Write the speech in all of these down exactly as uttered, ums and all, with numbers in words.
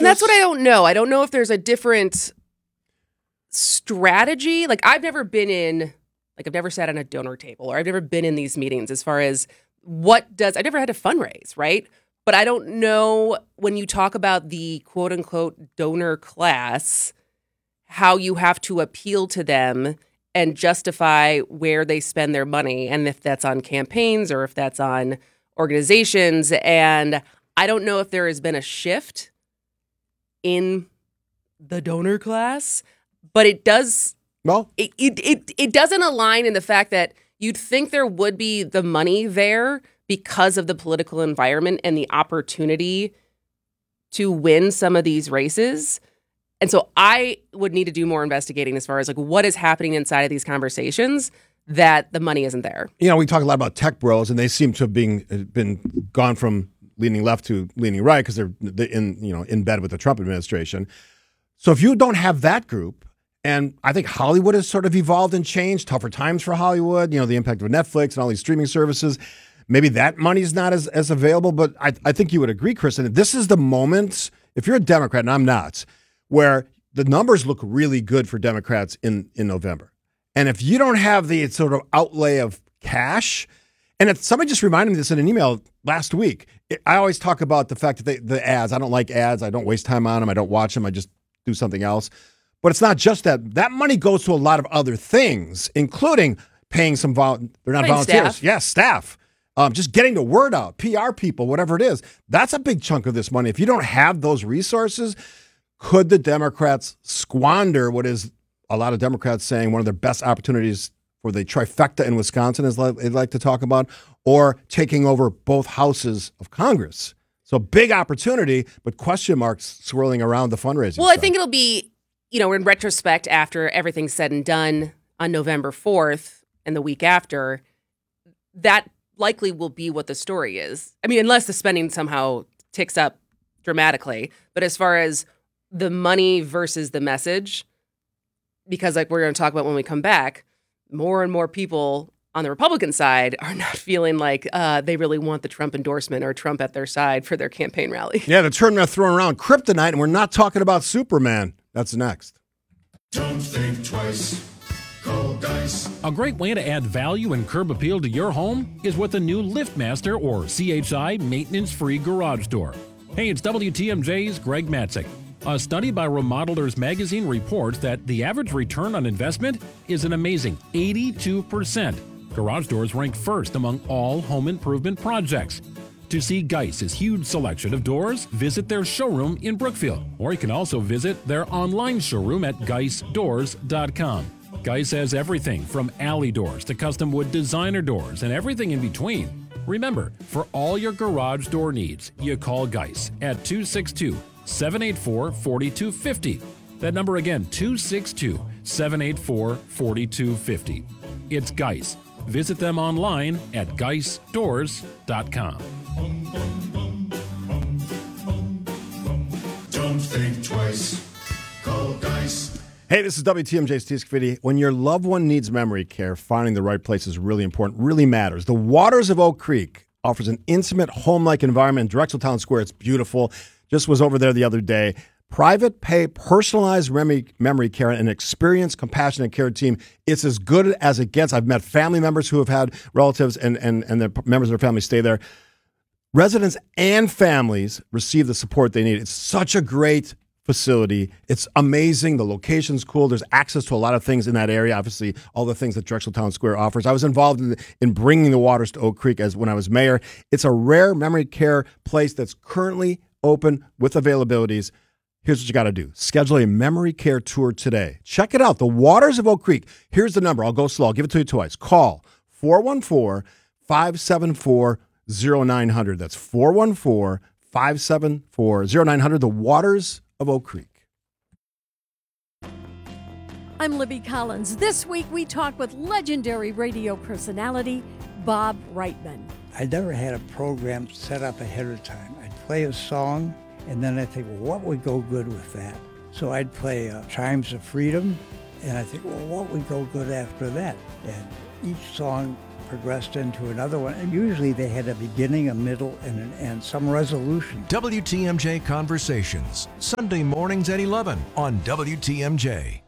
that's what I don't know. I don't know if there's a different strategy. Like, I've never been in, like, I've never sat on a donor table, or I've never been in these meetings as far as what does, I've never had to fundraise, right? But I don't know, when you talk about the quote unquote donor class, how you have to appeal to them and justify where they spend their money, and if that's on campaigns or if that's on organizations. And I don't know if there has been a shift in the donor class, but it does. Well, it, it it it doesn't align in the fact that you'd think there would be the money there because of the political environment and the opportunity to win some of these races. And so I would need to do more investigating as far as like what is happening inside of these conversations that the money isn't there. You know, we talk a lot about tech bros, and they seem to have been, been gone from leaning left to leaning right because they're, they're in, you know, in bed with the Trump administration. So if you don't have that group, and I think Hollywood has sort of evolved and changed, tougher times for Hollywood, you know, the impact of Netflix and all these streaming services, maybe that money is not as, as available. But I, I think you would agree, Kristen, this is the moment, if you're a Democrat, and I'm not, where the numbers look really good for Democrats in, in November. And if you don't have the sort of outlay of cash, and if somebody just reminded me this in an email last week, it, I always talk about the fact that they, the ads, I don't like ads, I don't waste time on them, I don't watch them, I just do something else. But it's not just that. That money goes to a lot of other things, including paying some, vol- they're not Paying volunteers. staff. Yes, staff. Um, just getting the word out, P R people, whatever it is. That's a big chunk of this money. If you don't have those resources, could the Democrats squander what is a lot of Democrats saying one of their best opportunities for the trifecta in Wisconsin, as they'd like to talk about, or taking over both houses of Congress? So big opportunity, but question marks swirling around the fundraising. Well, I side. think it'll be, you know, in retrospect, after everything's said and done on November fourth and the week after, that likely will be what the story is. I mean, unless the spending somehow ticks up dramatically. But as far as the money versus the message, because like we're going to talk about when we come back, more and more people on the Republican side are not feeling like uh, they really want the Trump endorsement or Trump at their side for their campaign rally. Yeah, the term they're throwing around, kryptonite, and we're not talking about Superman. That's next. Don't think twice. Call Dice. A great way to add value and curb appeal to your home is with a new LiftMaster or C H I maintenance-free garage door. Hey, it's W T M J's Greg Matzik. A study by Remodelers Magazine reports that the average return on investment is an amazing eighty-two percent. Garage doors rank first among all home improvement projects. To see Geiss's huge selection of doors, visit their showroom in Brookfield, or you can also visit their online showroom at geiss doors dot com. Geiss has everything from alley doors to custom wood designer doors and everything in between. Remember, for all your garage door needs, you call Geiss at two six two, seven eight four, four two five zero. That number again, two six two, seven eight four, four two five zero. It's Geiss. Visit them online at geiss doors dot com. Don't think twice. Call Dice. Hey, this is W T M J Steve Scafidi. When your loved one needs memory care, finding the right place is really important, really matters. The Waters of Oak Creek offers an intimate, home-like environment in Drexel Town Square. It's beautiful. Just was over there the other day. Private pay, personalized memory, memory care, and an experienced, compassionate care team. It's as good as it gets. I've met family members who have had relatives and, and, and the members of their family stay there. Residents and families receive the support they need. It's such a great facility. It's amazing. The location's cool. There's access to a lot of things in that area. Obviously, all the things that Drexel Town Square offers. I was involved in, in bringing the Waters to Oak Creek as when I was mayor. It's a rare memory care place that's currently open with availabilities. Here's what you got to do. Schedule a memory care tour today. Check it out. The Waters of Oak Creek. Here's the number. I'll go slow. I'll give it to you twice. Call four one four, five seven four, zero nine zero zero. That's four one four, five seven four, zero nine zero zero. The Waters of Oak Creek. I'm Libby Collins. This week we talk with legendary radio personality Bob Reitman. I never had a program set up ahead of time. I'd play a song, and then I'd think, well, what would go good with that? So I'd play uh, Chimes of Freedom, and I think, well, what would go good after that? And each song progressed into another one. And usually they had a beginning, a middle, and an end, some resolution. W T M J Conversations, Sunday mornings at eleven on W T M J.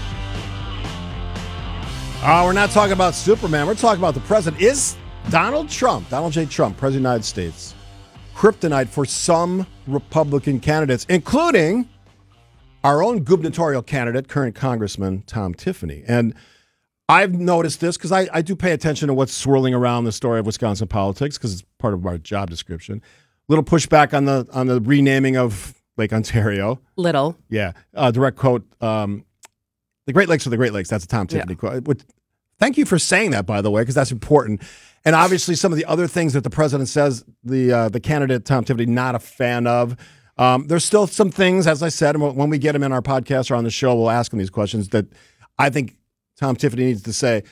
Uh, we're not talking about Superman. We're talking about the president. Is Donald Trump, Donald J. Trump, President of the United States, kryptonite for some Republican candidates, including our own gubernatorial candidate, current Congressman Tom Tiffany? And I've noticed this because I, I do pay attention to what's swirling around the story of Wisconsin politics because it's part of our job description. Little pushback on the on the renaming of Lake Ontario. Little. Yeah. Uh, direct quote, um, the Great Lakes are the Great Lakes. That's a Tom Tiffany Yeah. quote. Which, thank you for saying that, by the way, because that's important. And obviously some of the other things that the president says, the uh, the candidate, Tom Tiffany, not a fan of. Um, there's still some things, as I said, and when we get him in our podcast or on the show, we'll ask him these questions that I think Tom Tiffany needs to say.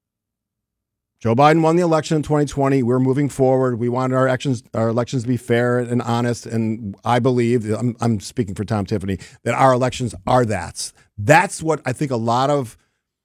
Joe Biden won the election in twenty twenty. We're moving forward. We want our elections, our elections to be fair and honest. And I believe, I'm, I'm speaking for Tom Tiffany, that our elections are that. That's what I think a lot of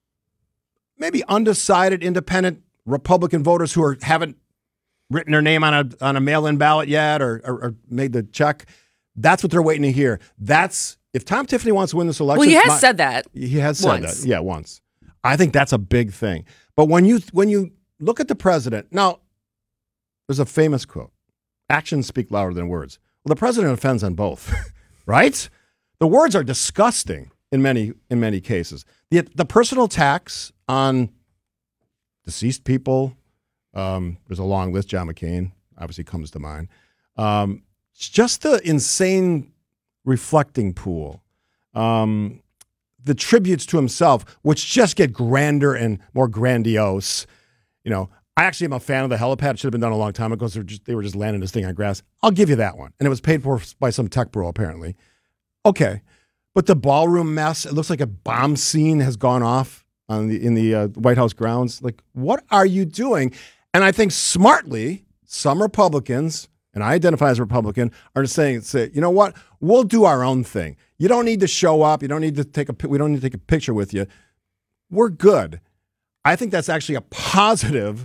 maybe undecided independent Republican voters who are haven't written their name on a on a mail-in ballot yet or, or, or made the check. That's what they're waiting to hear. That's if Tom Tiffany wants to win this election. Well, he has my, said that. He has said once. that. Yeah, once. I think that's a big thing. But when you when you look at the president, now there's a famous quote: "Actions speak louder than words." Well, the president offends on both, right? The words are disgusting in many in many cases. The the personal attacks on deceased people. Um, there's a long list. John McCain obviously comes to mind. Um, it's just the insane reflecting pool. Um, the tributes to himself, which just get grander and more grandiose. You know, I actually am a fan of the helipad. It should have been done a long time ago. So just, they were just landing this thing on grass. I'll give you that one. And it was paid for by some tech bro, apparently. Okay. But the ballroom mess, it looks like a bomb scene has gone off on the in the uh, White House grounds. Like, what are you doing? And I think smartly, some Republicans, and I identify as a Republican, are saying, say, you know what? We'll do our own thing. You don't need to show up. You don't need to take a. We don't need to take a picture with you. We're good. I think that's actually a positive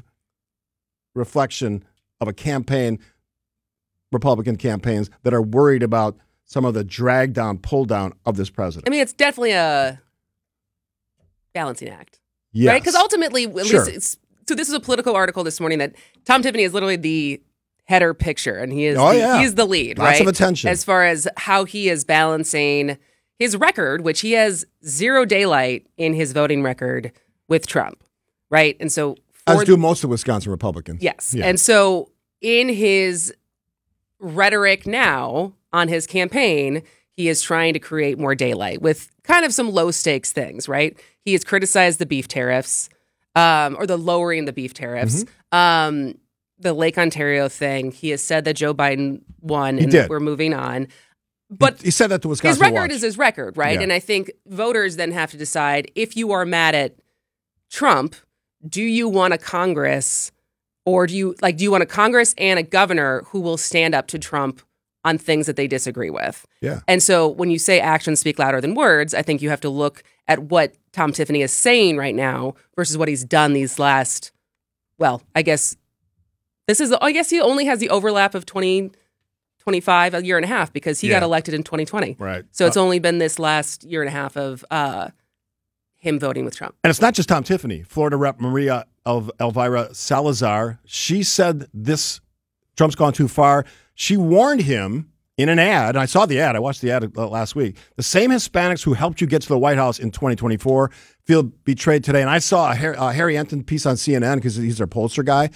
reflection of a campaign, Republican campaigns that are worried about some of the drag down, pull down of this president. I mean, it's definitely a balancing act, Yes. right? Because ultimately, at Sure. least, it's, so this is a Politico article this morning that Tom Tiffany is literally the header picture, and he is Oh, the, yeah. he's the lead, Lots right? of attention. As far as how he is balancing his record, which he has zero daylight in his voting record with Trump, right? And so, As for do most of Wisconsin Republicans. yes, Yeah. and so in his rhetoric now on his campaign, he is trying to create more daylight with kind of some low stakes things, right? He has criticized the beef tariffs, um, or the lowering the beef tariffs, Mm-hmm. um, the Lake Ontario thing. He has said that Joe Biden won He and did. that we're moving on. But he said that to Wisconsin his record Watch. is his record, right? Yeah. And I think voters then have to decide if you are mad at Trump, do you want a Congress or do you like do you want a Congress and a governor who will stand up to Trump on things that they disagree with? Yeah. And so when you say actions speak louder than words, I think you have to look at what Tom Tiffany is saying right now versus what he's done these last, well, I guess this is, I guess he only has the overlap of twenty twenty-five, a year and a half, because he Yeah. got elected in twenty twenty. Right. So it's Uh, only been this last year and a half of uh, him voting with Trump. And it's not just Tom Tiffany. Florida Rep Maria El- Elvira Salazar, she said this, Trump's gone too far. She warned him in an ad, and I saw the ad, I watched the ad uh, last week, the same Hispanics who helped you get to the White House in twenty twenty-four feel betrayed today. And I saw a Harry, uh, Harry Enton piece on C N N because he's their pollster guy.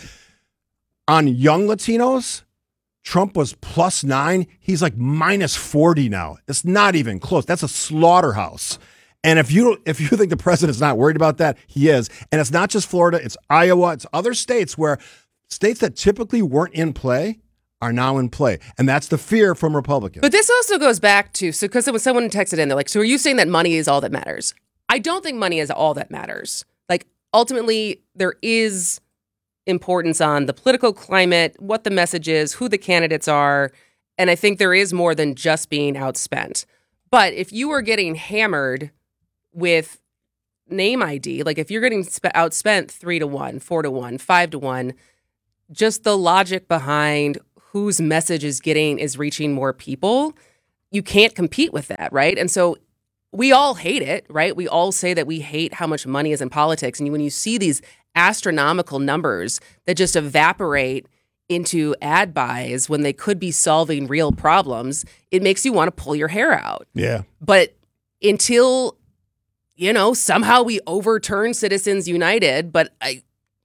On young Latinos, Trump was plus nine. He's like minus forty now. It's not even close. That's a slaughterhouse. And if you if you think the president's not worried about that, he is. And it's not just Florida. It's Iowa. It's other states where states that typically weren't in play are now in play. And that's the fear from Republicans. But this also goes back to, so because when someone texted in, they're like, so are you saying that money is all that matters? I don't think money is all that matters. Like, ultimately, there is importance on the political climate, what the message is, who the candidates are. And I think there is more than just being outspent. But if you are getting hammered with name I D, like if you're getting sp- outspent three to one, four to one, five to one, just the logic behind whose message is getting is reaching more people, you can't compete with that, right? And so we all hate it, right? We all say that we hate how much money is in politics. And when you see these astronomical numbers that just evaporate into ad buys when they could be solving real problems, it makes you want to pull your hair out. Yeah. But until, you know, somehow we overturn Citizens United, but I...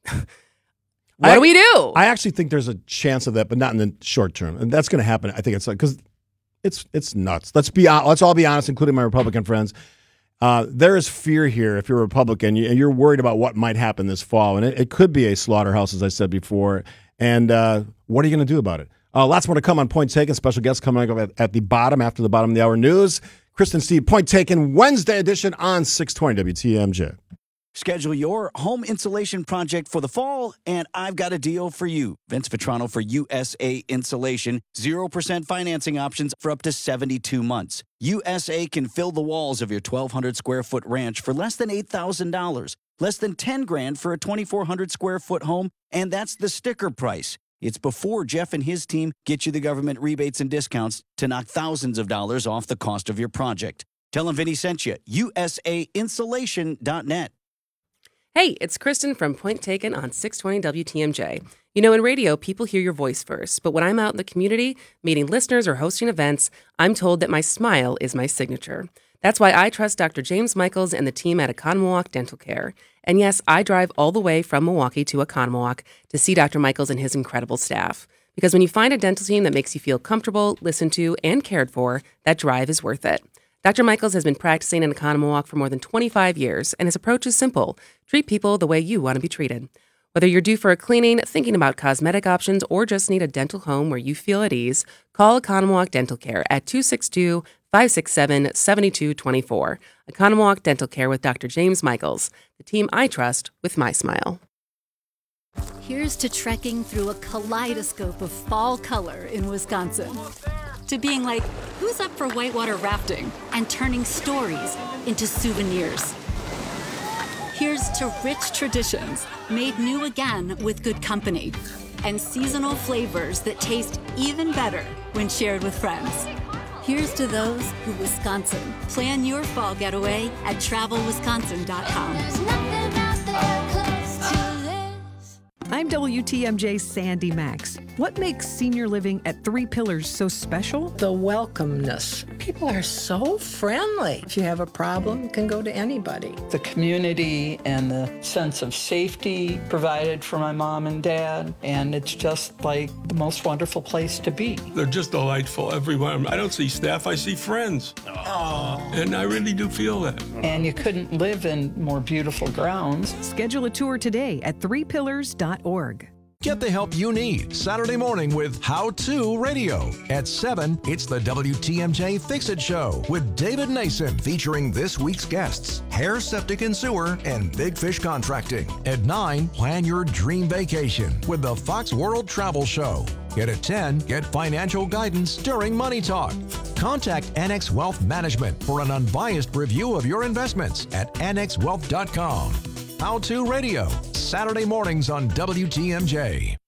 What I, do we do? I actually think there's a chance of that, but not in the short term. And that's going to happen. I think it's like, because it's it's nuts. Let's be let's all be honest, including my Republican friends. Uh, there is fear here if you're a Republican and you're worried about what might happen this fall. And it, it could be a slaughterhouse, as I said before. And uh, what are you going to do about it? Uh, lots more to come on Point Taken. Special guests coming up at, at the bottom after the bottom of the hour news. Kristen Steve, Point Taken, Wednesday edition on six twenty W T M J. Schedule your home insulation project for the fall, and I've got a deal for you. Vince Vitrano for U S A Insulation. zero percent financing options for up to seventy-two months. U S A can fill the walls of your twelve hundred square foot ranch for less than eight thousand dollars. Less than ten grand for a twenty-four hundred square foot home, and that's the sticker price. It's before Jeff and his team get you the government rebates and discounts to knock thousands of dollars off the cost of your project. Tell them Vinny sent you. U S A insulation dot net. Hey, it's Kristen from Point Taken on six twenty W T M J. You know, in radio, people hear your voice first, but when I'm out in the community, meeting listeners or hosting events, I'm told that my smile is my signature. That's why I trust Doctor James Michaels and the team at Economawalk Dental Care. And yes, I drive all the way from Milwaukee to Economawalk to see Doctor Michaels and his incredible staff. Because when you find a dental team that makes you feel comfortable, listened to, and cared for, that drive is worth it. Doctor Michaels has been practicing in Economawalk for more than twenty-five years, and his approach is simple. Treat people the way you want to be treated. Whether you're due for a cleaning, thinking about cosmetic options, or just need a dental home where you feel at ease, call Economawalk Dental Care at two six two, five six seven, seven two two four. Economawalk Dental Care with Doctor James Michaels, the team I trust with my smile. Here's to trekking through a kaleidoscope of fall color in Wisconsin. To being like, who's up for whitewater rafting? And turning stories into souvenirs. Here's to rich traditions made new again with good company. And seasonal flavors that taste even better when shared with friends. Here's to those who Wisconsin. Plan your fall getaway at travel wisconsin dot com. I'm W T M J's Sandy Max. What makes senior living at Three Pillars so special? The welcomeness. People are so friendly. If you have a problem, you can go to anybody. The community and the sense of safety provided for my mom and dad, and it's just like the most wonderful place to be. They're just delightful everywhere. I don't see staff, I see friends. Aww. And I really do feel that. And you couldn't live in more beautiful grounds. Schedule a tour today at three pillars dot org. Get the help you need Saturday morning with How To Radio. At seven, it's the W T M J Fix-It Show with David Nason featuring this week's guests, Hair, Septic and Sewer, and Big Fish Contracting. At nine, plan your dream vacation with the Fox World Travel Show. Yet at ten, get financial guidance during Money Talk. Contact Annex Wealth Management for an unbiased review of your investments at annex wealth dot com. How To Radio, Saturday mornings on W T M J.